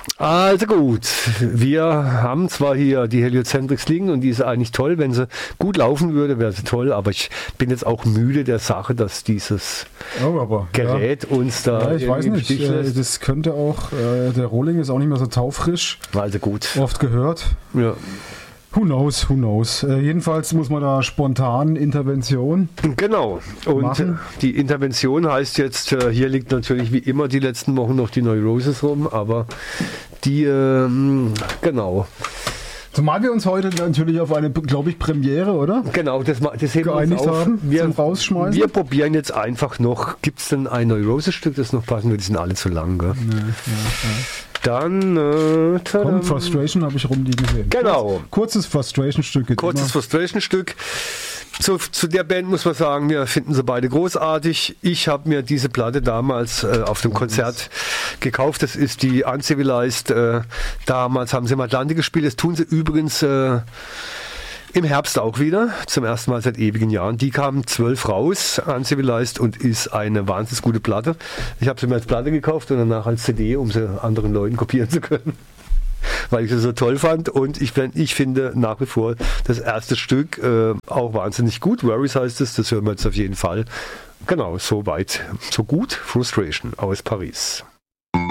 Also gut, wir haben zwar hier die Heliocentrix liegen und die ist eigentlich toll, wenn sie gut laufen würde, wäre sie toll, aber ich bin jetzt auch müde der Sache, dass dieses Gerät uns da ich weiß im nicht, Stich lässt. das könnte auch, der Rohling ist auch nicht mehr so taufrisch, Also gut. oft gehört. Ja. Who knows. Jedenfalls muss man da spontan Intervention Genau. Und machen. die Intervention heißt jetzt, hier liegt natürlich wie immer die letzten Wochen noch die Neurosis rum, aber die, genau. Zumal wir uns heute natürlich auf eine, glaube ich, Premiere, oder? Genau, das heben wir uns Geeinigt auf. haben zum Rausschmeißen. Wir probieren jetzt einfach noch, gibt es denn ein Neurosis-Stück, das noch passen würde? Die sind alle zu lang, gell? Dann Komm, Frustration habe ich rumliegen gesehen. Genau. Kurzes Frustration-Stück. Kurzes Frustration-Stück. Zu der Band muss man sagen, wir finden sie beide großartig. Ich habe mir diese Platte damals auf dem Konzert gekauft. Das ist die Uncivilized. Damals haben sie im Atlantik gespielt. Das tun sie übrigens im Herbst auch wieder. Zum ersten Mal seit ewigen Jahren. Die kam 12 raus, Uncivilized, und ist eine wahnsinnig gute Platte. Ich habe sie mir als Platte gekauft und danach als CD, um sie anderen Leuten kopieren zu können. Weil ich sie so toll fand, und ich finde nach wie vor das erste Stück auch wahnsinnig gut. Worries heißt es, das hören wir jetzt auf jeden Fall. Genau, so weit, so gut. Frustration aus Paris.